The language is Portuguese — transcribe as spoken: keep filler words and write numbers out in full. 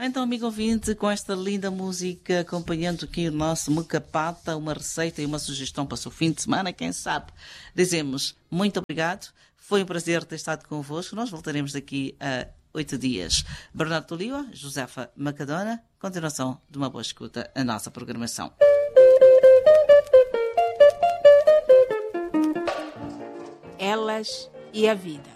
Então, amigo ouvinte, com esta linda música acompanhando aqui o nosso Mucapata, uma receita e uma sugestão para o seu fim de semana, quem sabe, dizemos muito obrigado. Foi um prazer ter estado convosco. Nós voltaremos daqui a oito dias. Bernardo Toliwa, Josefa Macadona, continuação de uma boa escuta a nossa programação. Elas e a vida.